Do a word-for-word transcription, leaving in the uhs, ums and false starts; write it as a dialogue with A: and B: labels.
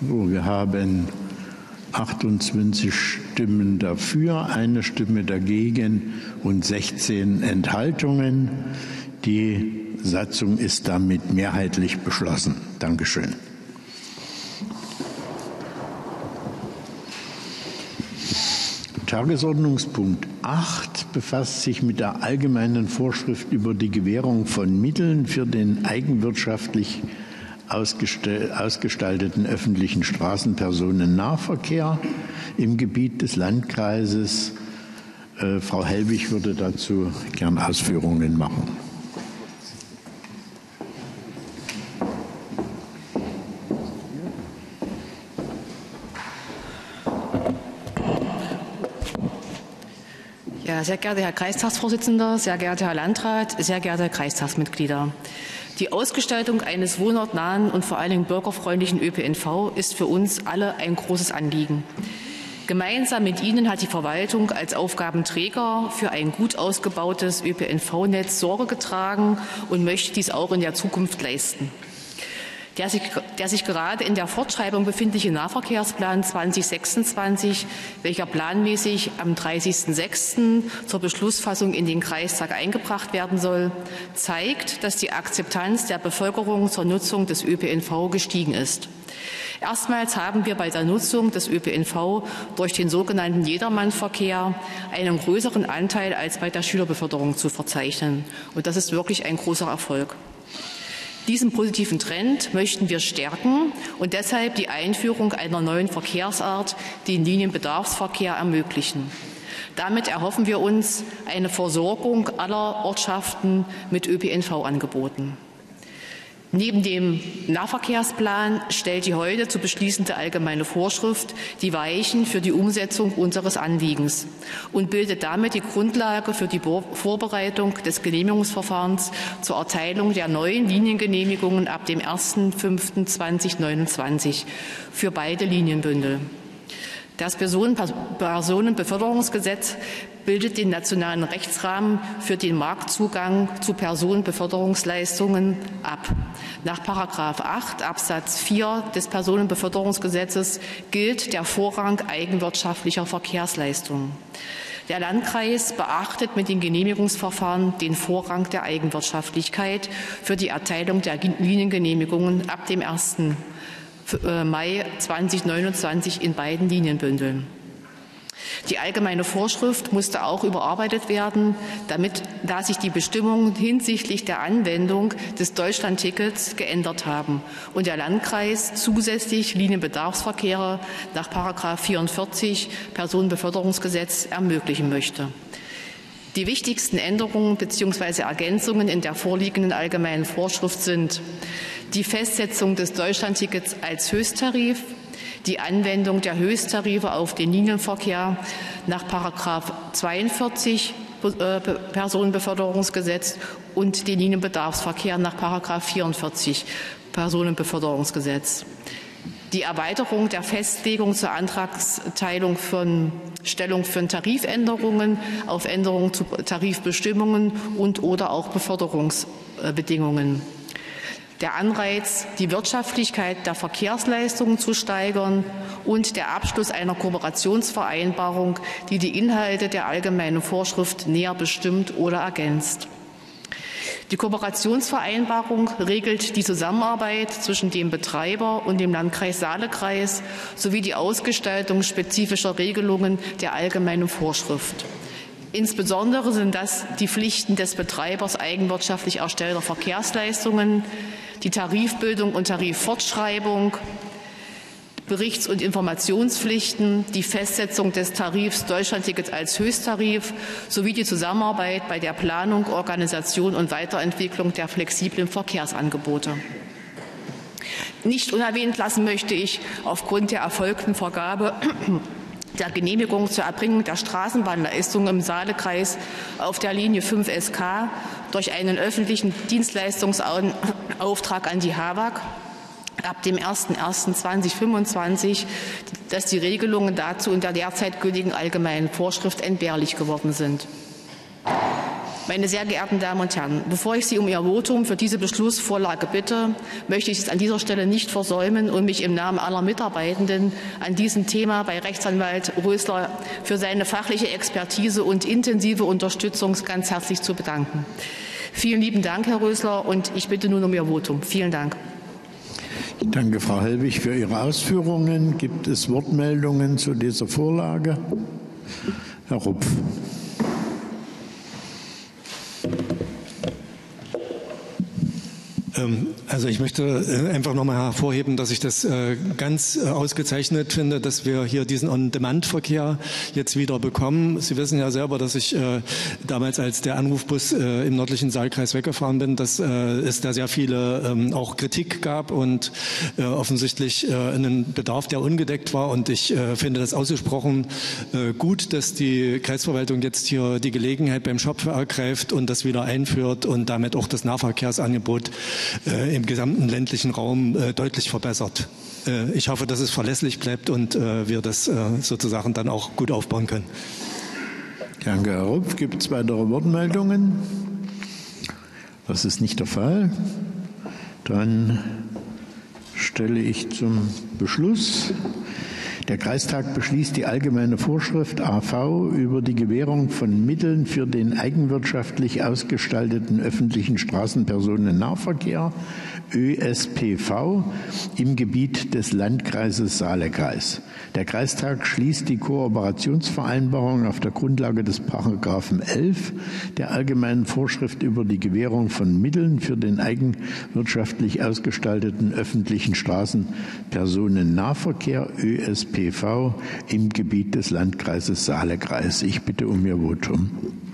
A: Wir haben achtundzwanzig Stimmen dafür, eine Stimme dagegen und sechzehn Enthaltungen. Die Satzung ist damit mehrheitlich beschlossen. Dankeschön. Tagesordnungspunkt acht befasst sich mit der allgemeinen Vorschrift über die Gewährung von Mitteln für den eigenwirtschaftlich ausgestalteten öffentlichen Straßenpersonennahverkehr im Gebiet des Landkreises. Äh, Frau Helbig würde dazu gern Ausführungen machen.
B: Ja, sehr geehrter Herr Kreistagsvorsitzender, sehr geehrter Herr Landrat, sehr geehrte Kreistagsmitglieder. Die Ausgestaltung eines wohnortnahen und vor allen Dingen bürgerfreundlichen Ö P N V ist für uns alle ein großes Anliegen. Gemeinsam mit Ihnen hat die Verwaltung als Aufgabenträger für ein gut ausgebautes Ö P N V-Netz Sorge getragen und möchte dies auch in der Zukunft leisten. Der sich, der sich gerade in der Fortschreibung befindliche Nahverkehrsplan zweitausendsechsundzwanzig, welcher planmäßig am dreißigsten sechsten zur Beschlussfassung in den Kreistag eingebracht werden soll, zeigt, dass die Akzeptanz der Bevölkerung zur Nutzung des Ö P N V gestiegen ist. Erstmals haben wir bei der Nutzung des Ö P N V durch den sogenannten Jedermannverkehr einen größeren Anteil als bei der Schülerbeförderung zu verzeichnen. Und das ist wirklich ein großer Erfolg. Diesen positiven Trend möchten wir stärken und deshalb die Einführung einer neuen Verkehrsart, den Linienbedarfsverkehr, ermöglichen. Damit erhoffen wir uns eine Versorgung aller Ortschaften mit Ö P N V-Angeboten. Neben dem Nahverkehrsplan stellt die heute zu beschließende allgemeine Vorschrift die Weichen für die Umsetzung unseres Anliegens und bildet damit die Grundlage für die Vorbereitung des Genehmigungsverfahrens zur Erteilung der neuen Liniengenehmigungen ab dem ersten fünften zweitausendneunundzwanzig für beide Linienbündel. Das Personenbeförderungsgesetz bildet den nationalen Rechtsrahmen für den Marktzugang zu Personenbeförderungsleistungen ab. Nach Paragraph acht Absatz vier des Personenbeförderungsgesetzes gilt der Vorrang eigenwirtschaftlicher Verkehrsleistungen. Der Landkreis beachtet mit den Genehmigungsverfahren den Vorrang der Eigenwirtschaftlichkeit für die Erteilung der Liniengenehmigungen ab dem ersten Mai zweitausendneunundzwanzig in beiden Linienbündeln. Die allgemeine Vorschrift musste auch überarbeitet werden, damit, da sich die Bestimmungen hinsichtlich der Anwendung des Deutschlandtickets geändert haben und der Landkreis zusätzlich Linienbedarfsverkehre nach Paragraph vierundvierzig Personenbeförderungsgesetz ermöglichen möchte. Die wichtigsten Änderungen bzw. Ergänzungen in der vorliegenden allgemeinen Vorschrift sind die Festsetzung des Deutschlandtickets als Höchsttarif, die Anwendung der Höchsttarife auf den Linienverkehr nach Paragraph zweiundvierzig Personenbeförderungsgesetz und den Linienbedarfsverkehr nach Paragraph vierundvierzig Personenbeförderungsgesetz. Die Erweiterung der Festlegung zur Antragsteilung von Stellung von Tarifänderungen auf Änderungen zu Tarifbestimmungen und oder auch Beförderungsbedingungen. Der Anreiz, die Wirtschaftlichkeit der Verkehrsleistungen zu steigern und der Abschluss einer Kooperationsvereinbarung, die die Inhalte der allgemeinen Vorschrift näher bestimmt oder ergänzt. Die Kooperationsvereinbarung regelt die Zusammenarbeit zwischen dem Betreiber und dem Landkreis Saalekreis sowie die Ausgestaltung spezifischer Regelungen der allgemeinen Vorschrift. Insbesondere sind das die Pflichten des Betreibers eigenwirtschaftlich erstellter Verkehrsleistungen, die Tarifbildung und Tariffortschreibung, Berichts- und Informationspflichten, die Festsetzung des Tarifs Deutschlandtickets als Höchsttarif sowie die Zusammenarbeit bei der Planung, Organisation und Weiterentwicklung der flexiblen Verkehrsangebote. Nicht unerwähnt lassen möchte ich aufgrund der erfolgten Vergabe der Genehmigung zur Erbringung der Straßenbahnleistung im Saalekreis auf der Linie fünf S K durch einen öffentlichen Dienstleistungsauftrag an die H A W A G ab dem ersten ersten zweitausendfünfundzwanzig, dass die Regelungen dazu in der derzeit gültigen allgemeinen Vorschrift entbehrlich geworden sind. Meine sehr geehrten Damen und Herren, bevor ich Sie um Ihr Votum für diese Beschlussvorlage bitte, möchte ich es an dieser Stelle nicht versäumen und mich im Namen aller Mitarbeitenden an diesem Thema bei Rechtsanwalt Rösler für seine fachliche Expertise und intensive Unterstützung ganz herzlich zu bedanken. Vielen lieben Dank, Herr Rösler, und ich bitte nun um Ihr Votum. Vielen Dank.
A: Ich danke Frau Helbig für Ihre Ausführungen. Gibt es Wortmeldungen zu dieser Vorlage? Herr Rupf.
C: Also ich möchte einfach noch mal hervorheben, dass ich das ganz ausgezeichnet finde, dass wir hier diesen On-Demand-Verkehr jetzt wieder bekommen. Sie wissen ja selber, dass ich damals, als der Anrufbus im nördlichen Saalkreis weggefahren bin, dass es da sehr viele auch Kritik gab und offensichtlich einen Bedarf, der ungedeckt war. Und ich finde das ausgesprochen gut, dass die Kreisverwaltung jetzt hier die Gelegenheit beim Schopf ergreift und das wieder einführt und damit auch das Nahverkehrsangebot Äh, im gesamten ländlichen Raum äh, deutlich verbessert. Äh, ich hoffe, dass es verlässlich bleibt und äh, wir das äh, sozusagen dann auch gut aufbauen können.
A: Danke, Herr Rupf. Gibt es weitere Wortmeldungen? Das ist nicht der Fall. Dann stelle ich zum Beschluss. Der Kreistag beschließt die allgemeine Vorschrift A V über die Gewährung von Mitteln für den eigenwirtschaftlich ausgestalteten öffentlichen Straßenpersonennahverkehr Ö S P V im Gebiet des Landkreises Saale-Kreis. Der Kreistag schließt die Kooperationsvereinbarung auf der Grundlage des Paragraphen elf der allgemeinen Vorschrift über die Gewährung von Mitteln für den eigenwirtschaftlich ausgestalteten öffentlichen Straßenpersonennahverkehr Ö S P V im Gebiet des Landkreises Saale-Kreis. Ich bitte um Ihr Votum.